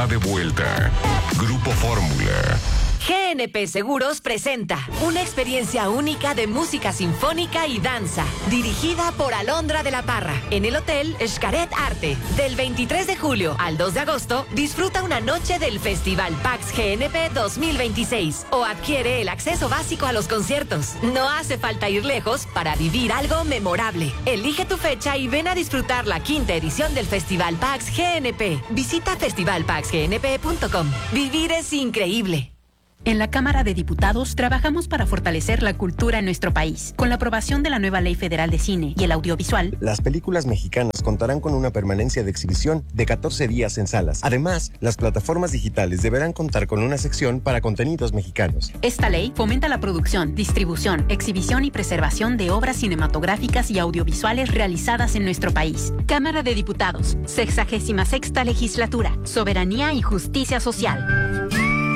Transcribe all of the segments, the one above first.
está de vuelta. Grupo Fórmula. GNP Seguros presenta una experiencia única de música sinfónica y danza, dirigida por Alondra de la Parra, en el Hotel Xcaret Arte. Del 23 de julio al 2 de agosto, disfruta una noche del Festival Pax GNP 2026 o adquiere el acceso básico a los conciertos. No hace falta ir lejos para vivir algo memorable. Elige tu fecha y ven a disfrutar la 5ª edición del Festival Pax GNP. Visita festivalpaxgnp.com. Vivir es increíble. En la Cámara de Diputados trabajamos para fortalecer la cultura en nuestro país. Con la aprobación de la nueva Ley Federal de Cine y el Audiovisual, las películas mexicanas contarán con una permanencia de exhibición de 14 días en salas. Además, las plataformas digitales deberán contar con una sección para contenidos mexicanos. Esta ley fomenta la producción, distribución, exhibición y preservación de obras cinematográficas y audiovisuales realizadas en nuestro país. Cámara de Diputados, 66ª Legislatura, Soberanía y Justicia Social.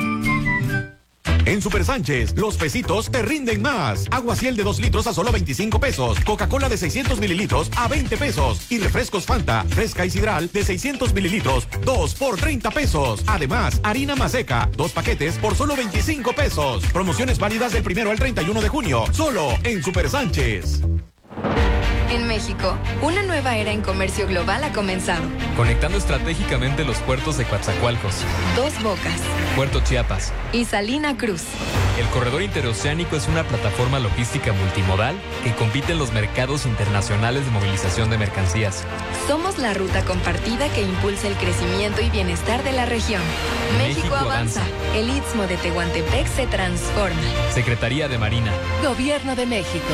En Super Sánchez, los pesitos te rinden más. Agua Ciel de 2 litros a solo 25 pesos. Coca-Cola de 600 mililitros a 20 pesos. Y refrescos Fanta, fresca y sidral de 600 mililitros, 2 por 30 pesos. Además, harina Maseca, 2 paquetes por solo 25 pesos. Promociones válidas del 1 al 31 de junio. Solo en Super Sánchez. En México, una nueva era en comercio global ha comenzado. Conectando estratégicamente los puertos de Coatzacoalcos, Dos Bocas, Puerto Chiapas y Salina Cruz. El corredor interoceánico es una plataforma logística multimodal que compite en los mercados internacionales de movilización de mercancías. Somos la ruta compartida que impulsa el crecimiento y bienestar de la región. México avanza. El Istmo de Tehuantepec se transforma. Secretaría de Marina. Gobierno de México.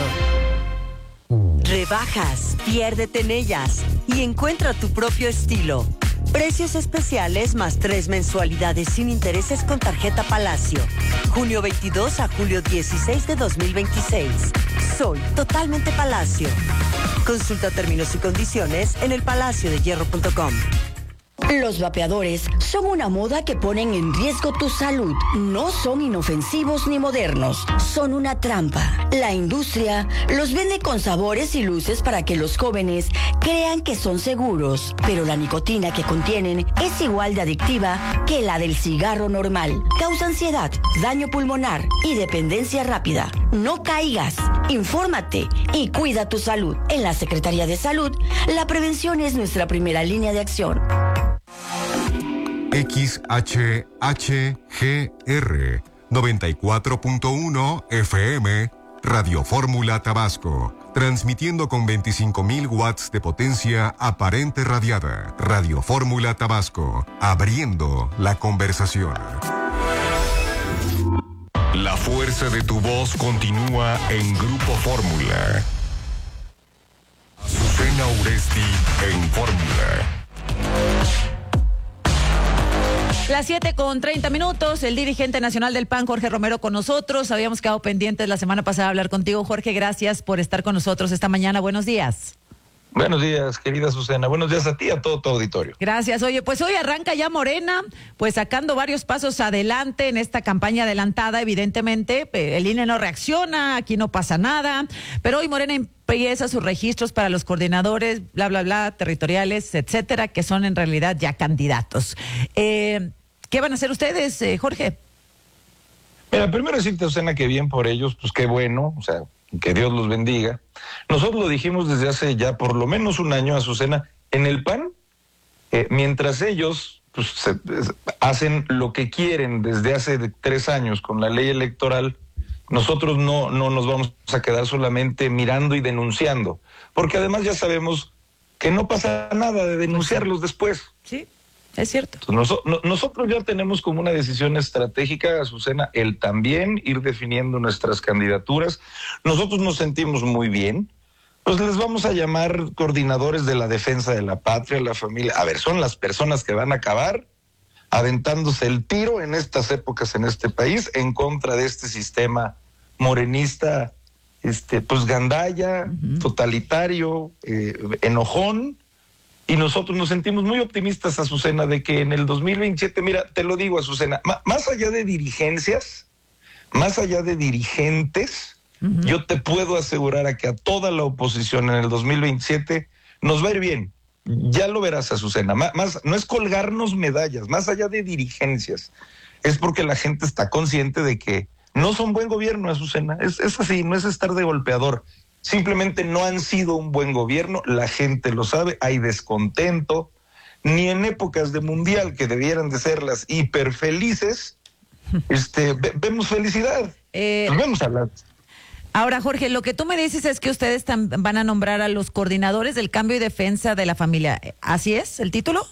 Rebajas, piérdete en ellas y encuentra tu propio estilo. Precios especiales más 3 mensualidades sin intereses con tarjeta Palacio. Junio 22 a julio 16 de 2026. Soy totalmente Palacio. Consulta términos y condiciones en elpalaciodehierro.com. Los vapeadores son una moda que ponen en riesgo tu salud. No son inofensivos ni modernos. Son una trampa. La industria los vende con sabores y luces para que los jóvenes crean que son seguros. Pero la nicotina que contienen es igual de adictiva que la del cigarro normal. Causa ansiedad, daño pulmonar y dependencia rápida. No caigas. Infórmate y cuida tu salud. En la Secretaría de Salud, la prevención es nuestra primera línea de acción. XHHGR 94.1 FM Radio Fórmula Tabasco, transmitiendo con 25,000 watts de potencia aparente radiada. Radio Fórmula Tabasco, abriendo la conversación. La fuerza de tu voz continúa en Grupo Fórmula. Azucena Uresti en Fórmula. Las 7:30. El dirigente nacional del PAN, Jorge Romero, con nosotros. Habíamos quedado pendientes la semana pasada de hablar contigo. Jorge, gracias por estar con nosotros esta mañana. Buenos días. Buenos días, querida Azucena. Buenos días a ti y a todo tu auditorio. Gracias. Oye, pues hoy arranca ya Morena, pues sacando varios pasos adelante en esta campaña adelantada. Evidentemente, el INE no reacciona, aquí no pasa nada, pero hoy Morena empieza sus registros para los coordinadores, bla, bla, bla, territoriales, etcétera, que son en realidad ya candidatos. ¿Qué van a hacer ustedes, Jorge? Mira, primero decirte, Azucena, que bien por ellos, pues qué bueno, o sea, que Dios los bendiga. Nosotros lo dijimos desde hace ya por lo menos un año, Azucena, en el PAN, mientras ellos pues, hacen lo que quieren desde hace 3 años con la ley electoral, nosotros no nos vamos a quedar solamente mirando y denunciando, porque además ya sabemos que no pasa nada de denunciarlos después. Sí. Es cierto. Nosotros ya tenemos como una decisión estratégica, Azucena, el también ir definiendo nuestras candidaturas. Nosotros nos sentimos muy bien. Pues les vamos a llamar coordinadores de la defensa de la patria, la familia. A ver, son las personas que van a acabar aventándose el tiro en estas épocas en este país en contra de este sistema morenista, pues gandalla, totalitario, enojón. Y nosotros nos sentimos muy optimistas, Azucena, de que en el 2027, mira, te lo digo, Azucena, más allá de dirigencias, más allá de dirigentes, yo te puedo asegurar a que a toda la oposición en el 2027 nos va a ir bien. ya lo verás, Azucena, más no es colgarnos medallas, más allá de dirigencias, es porque la gente está consciente de que no son buen gobierno, Azucena, es así, no es estar de golpeador, simplemente no han sido un buen gobierno, la gente lo sabe, hay descontento, ni en épocas de mundial que debieran de ser las hiperfelices, vemos felicidad, vemos a la... Ahora, Jorge, lo que tú me dices es que ustedes van a nombrar a los coordinadores del cambio y defensa de la familia. ¿Así es el título?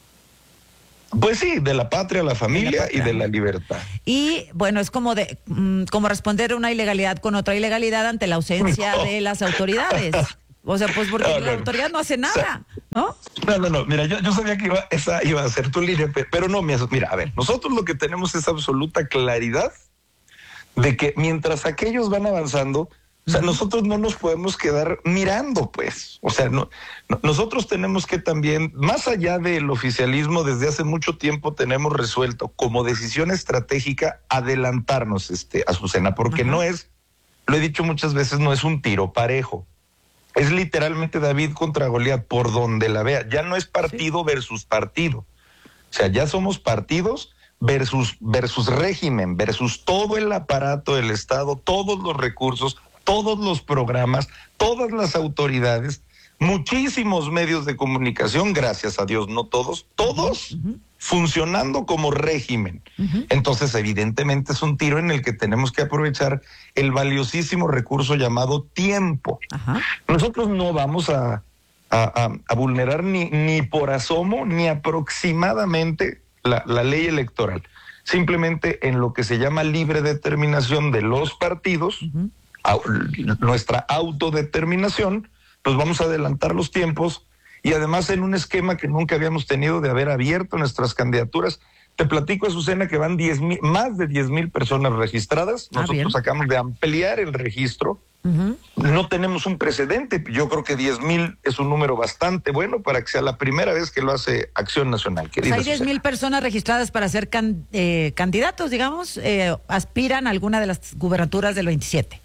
Pues sí, de la patria, la familia y de la libertad. Y bueno, es como responder una ilegalidad con otra ilegalidad ante la ausencia de las autoridades. O sea, pues porque la autoridad no hace nada, ¿no? No, mira, yo sabía que esa iba a ser tu línea, pero no, mira, a ver, nosotros lo que tenemos es absoluta claridad de que mientras aquellos van avanzando, o sea, nosotros no nos podemos quedar mirando, pues. O sea, nosotros tenemos que también, más allá del oficialismo, desde hace mucho tiempo tenemos resuelto como decisión estratégica adelantarnos, Azucena, porque no es, lo he dicho muchas veces, no es un tiro parejo. Es literalmente David contra Goliat, por donde la vea. Ya no es partido versus partido. O sea, ya somos partidos versus régimen, versus todo el aparato del Estado, todos los recursos, todos los programas, todas las autoridades, muchísimos medios de comunicación, gracias a Dios, no todos, funcionando como régimen. Entonces, evidentemente es un tiro en el que tenemos que aprovechar el valiosísimo recurso llamado tiempo. Nosotros no vamos a vulnerar ni por asomo, ni aproximadamente la ley electoral. Simplemente en lo que se llama libre determinación de los partidos, nuestra autodeterminación, pues vamos a adelantar los tiempos y además en un esquema que nunca habíamos tenido de haber abierto nuestras candidaturas. Te platico, Azucena, que van más de 10,000 personas registradas. Nosotros acabamos de ampliar el registro. No tenemos un precedente. Yo creo que 10,000 es un número bastante bueno para que sea la primera vez que lo hace Acción Nacional. Pues hay 10,000 personas registradas para ser candidatos, digamos, aspiran a alguna de las gubernaturas del 27.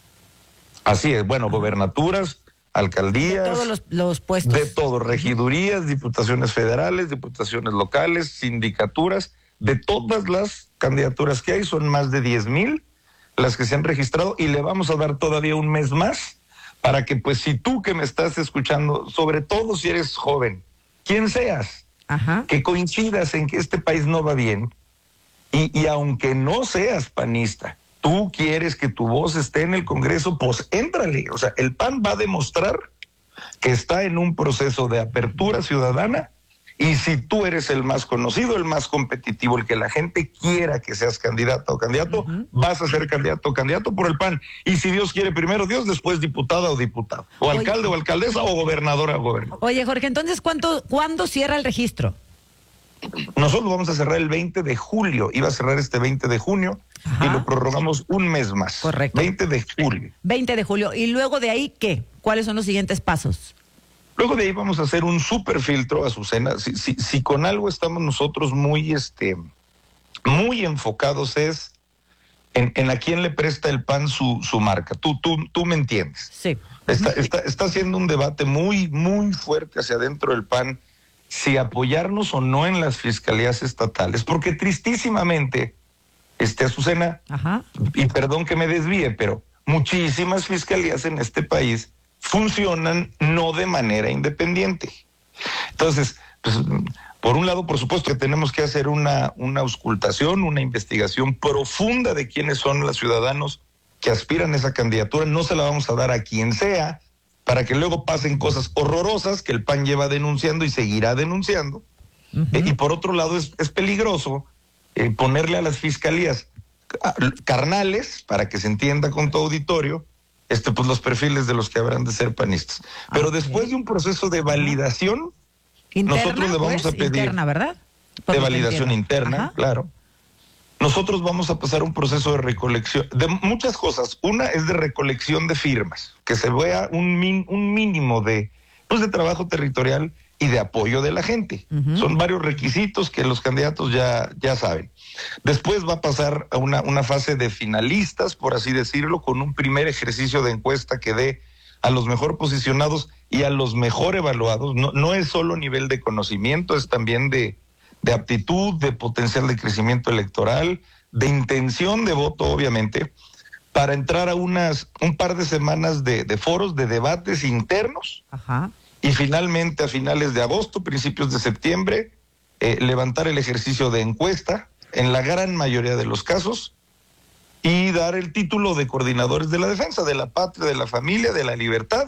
Así es, bueno, gobernaturas, alcaldías. De todos los puestos. De todo, regidurías, diputaciones federales, diputaciones locales, sindicaturas, de todas las candidaturas que hay, son más de 10,000 las que se han registrado y le vamos a dar todavía un mes más para que, pues, si tú que me estás escuchando, sobre todo si eres joven, quien seas, que coincidas en que este país no va bien y aunque no seas panista, tú quieres que tu voz esté en el Congreso, pues éntrale. O sea, el PAN va a demostrar que está en un proceso de apertura ciudadana y si tú eres el más conocido, el más competitivo, el que la gente quiera que seas candidata o candidato, vas a ser candidato o candidato por el PAN. Y si Dios quiere, primero Dios, después diputada o diputado, o alcalde o alcaldesa o gobernadora o gobernador. Oye, Jorge, entonces, ¿cuándo cierra el registro? Nosotros vamos a cerrar el 20 de julio. Iba a cerrar este 20 de junio y lo prorrogamos un mes más. Correcto. 20 de julio. 20 de julio. ¿Y luego de ahí qué? ¿Cuáles son los siguientes pasos? Luego de ahí vamos a hacer un super filtro, Azucena. Si con algo estamos nosotros muy enfocados es en a quién le presta el PAN su marca. Tú me entiendes. Sí. Está haciendo un debate muy, muy fuerte hacia adentro del PAN si apoyarnos o no en las fiscalías estatales, porque tristísimamente, Azucena, y perdón que me desvíe, pero muchísimas fiscalías en este país funcionan no de manera independiente. Entonces, pues, por un lado, por supuesto que tenemos que hacer una auscultación, una investigación profunda de quiénes son los ciudadanos que aspiran a esa candidatura. No se la vamos a dar a quien sea, para que luego pasen cosas horrorosas que el PAN lleva denunciando y seguirá denunciando. Y por otro lado es peligroso ponerle a las fiscalías carnales, para que se entienda con tu auditorio, pues los perfiles de los que habrán de ser panistas. Pero después de un proceso de validación, interna, nosotros le vamos a pedir... Interna, ¿verdad? De validación interna, claro. Nosotros vamos a pasar un proceso de recolección, de muchas cosas. Una es de recolección de firmas, que se vea un mínimo de trabajo territorial y de apoyo de la gente. Son varios requisitos que los candidatos ya saben. Después va a pasar a una fase de finalistas, por así decirlo, con un primer ejercicio de encuesta que dé a los mejor posicionados y a los mejor evaluados. No es solo nivel de conocimiento, es también de aptitud, de potencial de crecimiento electoral, de intención de voto, obviamente, para entrar a un par de semanas de foros, de debates internos. Ajá. Y finalmente a finales de agosto, principios de septiembre, levantar el ejercicio de encuesta en la gran mayoría de los casos y dar el título de coordinadores de la defensa, de la patria, de la familia, de la libertad.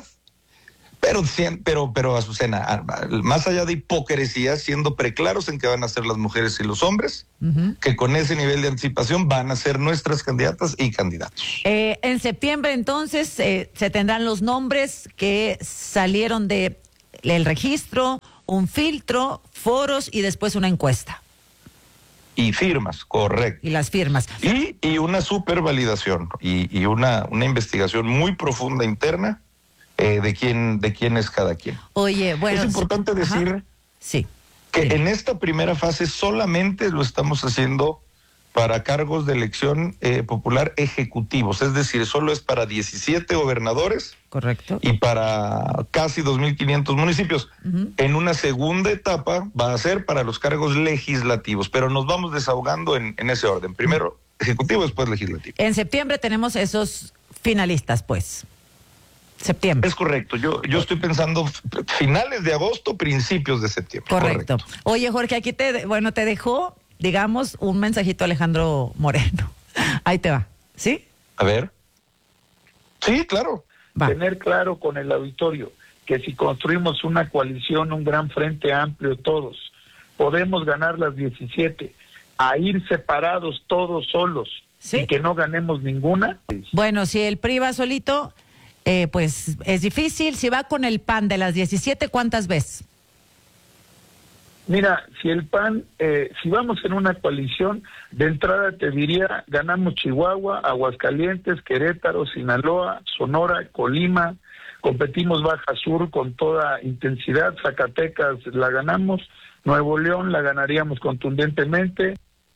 Pero Azucena, más allá de hipocresía, siendo preclaros en que van a ser las mujeres y los hombres, que con ese nivel de anticipación van a ser nuestras candidatas y candidatos. En septiembre, entonces, se tendrán los nombres que salieron del registro, un filtro, foros y después una encuesta. Y firmas, correcto. Y las firmas. Y una supervalidación y una investigación muy profunda interna de quién es cada quien. Oye, bueno. Es importante decir que en esta primera fase solamente lo estamos haciendo para cargos de elección popular ejecutivos, es decir, solo es para 17 gobernadores. Correcto. Y para casi 2.500 municipios. En una segunda etapa va a ser para los cargos legislativos, pero nos vamos desahogando en ese orden. Primero ejecutivo, después legislativo. En septiembre tenemos esos finalistas, pues. Septiembre. Es correcto. Yo estoy pensando finales de agosto, principios de septiembre. Correcto. Oye, Jorge, aquí te dejó, digamos, un mensajito Alejandro Moreno. Ahí te va. ¿Sí? A ver. Sí, claro. Tener claro con el auditorio que si construimos una coalición, un gran frente amplio todos, podemos ganar las 17, a ir separados todos solos, y que no ganemos ninguna. Bueno, si el PRI va solito, pues es difícil. Si va con el PAN de las 17, ¿cuántas ves? Mira, si el PAN, si vamos en una coalición, de entrada te diría, ganamos Chihuahua, Aguascalientes, Querétaro, Sinaloa, Sonora, Colima, competimos Baja Sur con toda intensidad, Zacatecas la ganamos, Nuevo León la ganaríamos contundentemente.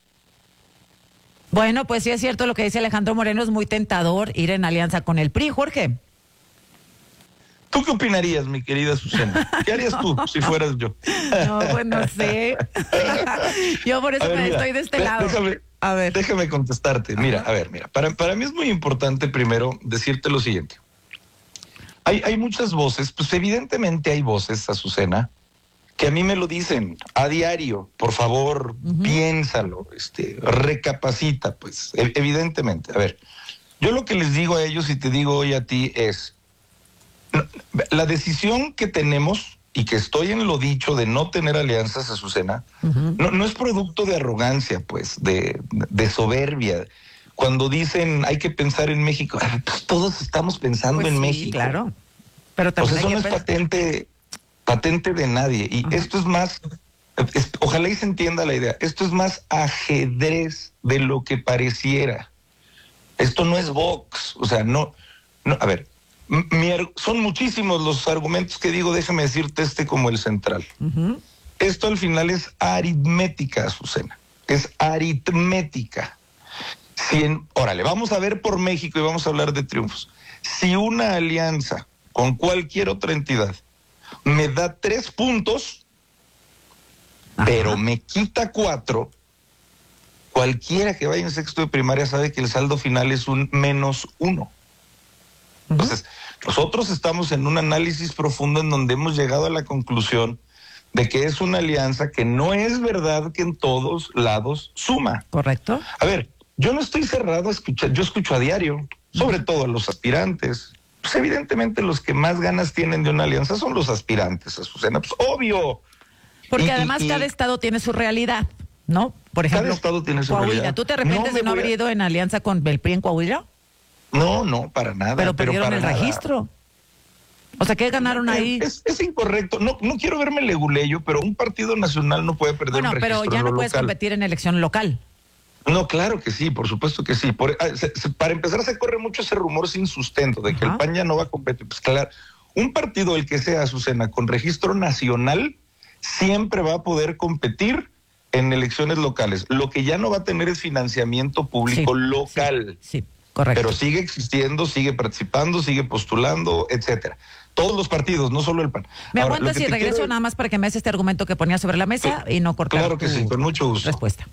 Bueno, pues sí es cierto lo que dice Alejandro Moreno, es muy tentador ir en alianza con el PRI, Jorge. ¿Tú qué opinarías, mi querida Susana? ¿Qué harías tú si fueras yo? No, pues no sé. Yo por eso estoy de este lado. Déjame contestarte. Mira, para mí es muy importante primero decirte lo siguiente. Hay muchas voces, pues evidentemente hay voces, Azucena, que a mí me lo dicen a diario. Por favor, piénsalo, recapacita, pues, evidentemente. A ver, yo lo que les digo a ellos y te digo hoy a ti es, la decisión que tenemos y que estoy en lo dicho de no tener alianzas, Azucena, no es producto de arrogancia, pues, de soberbia. Cuando dicen hay que pensar en México, pues todos estamos pensando en México. Claro. Pero también pues eso no es patente de nadie. Y esto es más, ojalá y se entienda la idea, esto es más ajedrez de lo que pareciera. Esto no es box, o sea, no, a ver, son muchísimos los argumentos que digo, déjame decirte como el central. Esto al final es aritmética, Azucena, es aritmética. Órale, vamos a ver por México y vamos a hablar de triunfos. Si una alianza con cualquier otra entidad me da 3 puntos, pero me quita 4, cualquiera que vaya en sexto de primaria sabe que el saldo final es un -1. Entonces, nosotros estamos en un análisis profundo en donde hemos llegado a la conclusión de que es una alianza que no es verdad que en todos lados suma. Correcto. A ver, yo no estoy cerrado a escuchar, yo escucho a diario, sobre todo a los aspirantes. Pues evidentemente los que más ganas tienen de una alianza son los aspirantes, Azucena, pues obvio. Porque además cada estado tiene su realidad, ¿no? Por ejemplo, cada estado tiene su Coahuila. realidad. ¿Tú te arrepientes de no haber ido en alianza con el PRI en Coahuila? No, para nada. Pero perdieron el registro. O sea, ¿qué ganaron ahí? Es incorrecto. No quiero verme leguleyo, pero un partido nacional no puede perder un registro. Bueno, pero ya no puedes competir en elección local. No, claro que sí, por supuesto que sí. Para empezar, se corre mucho ese rumor sin sustento de que el PAN ya no va a competir. Pues claro, un partido, el que sea, Azucena, con registro nacional, siempre va a poder competir en elecciones locales. Lo que ya no va a tener es financiamiento público local. Sí. Correcto. Pero sigue existiendo, sigue participando, sigue postulando, etcétera. Todos los partidos, no solo el PAN. Me Ahora, aguantas y regreso nada más para que me hagas este argumento que ponía sobre la mesa y no cortar. Claro que sí, con mucho gusto. Respuesta.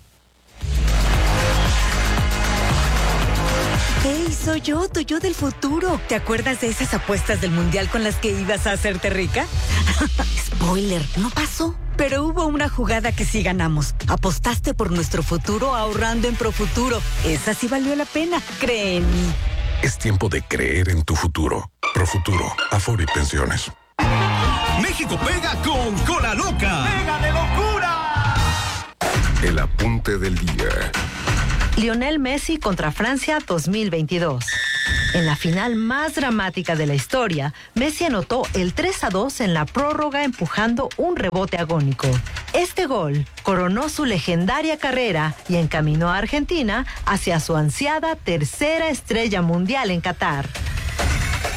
Hey, soy yo, tu yo del futuro. ¿Te acuerdas de esas apuestas del mundial con las que ibas a hacerte rica? Spoiler, no pasó. Pero hubo una jugada que sí ganamos. Apostaste por nuestro futuro ahorrando en Profuturo. Esa sí valió la pena, cree en mí. Es tiempo de creer en tu futuro. Profuturo, Afore y Pensiones. México pega con Cola Loca. ¡Pega de locura! El apunte del día. Lionel Messi contra Francia 2022. En la final más dramática de la historia, Messi anotó el 3-2 en la prórroga empujando un rebote agónico. Este gol coronó su legendaria carrera y encaminó a Argentina hacia su ansiada tercera estrella mundial en Qatar.